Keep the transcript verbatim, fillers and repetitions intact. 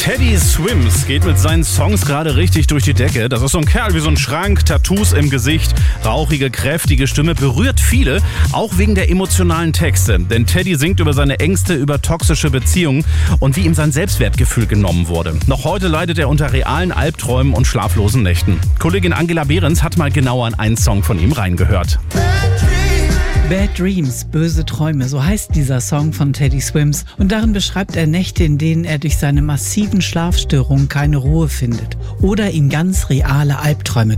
Teddy Swims geht mit seinen Songs gerade richtig durch die Decke. Das ist so ein Kerl wie so ein Schrank, Tattoos im Gesicht, rauchige, kräftige Stimme, berührt viele, auch wegen der emotionalen Texte. Denn Teddy singt über seine Ängste, über toxische Beziehungen und wie ihm sein Selbstwertgefühl genommen wurde. Noch heute leidet er unter realen Albträumen und schlaflosen Nächten. Kollegin Angela Behrens hat mal genauer in einen Song von ihm reingehört. Bad Dreams, böse Träume, so heißt dieser Song von Teddy Swims. Und darin beschreibt er Nächte, in denen er durch seine massiven Schlafstörungen keine Ruhe findet oder ihn ganz reale Albträume